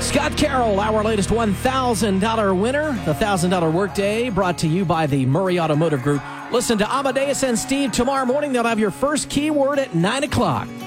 Scott Carroll, our latest $1,000 winner. The $1,000 Workday brought to you by the Murray Automotive Group. Listen to Amadeus and Steve tomorrow morning. They'll have your first keyword at 9 o'clock.